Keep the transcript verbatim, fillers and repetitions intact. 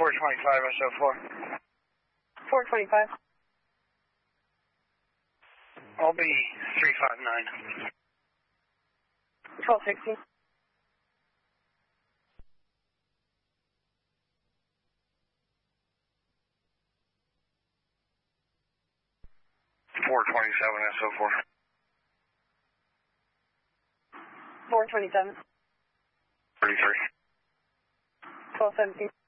four twenty-five S O four. four twenty-five. I'll be three five nine. twelve sixty. four twenty-seven S O four. four twenty-seven. thirty-three. twelve seventeen.